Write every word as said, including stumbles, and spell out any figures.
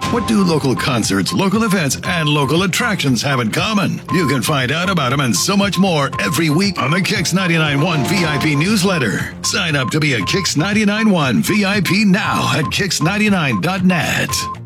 What do local concerts, local events, and local attractions have in common? You can find out about them and so much more every week on the Kix ninety-nine point one V I P newsletter. Sign up to be a Kix ninety-nine point one V I P now at kix ninety-nine dot net.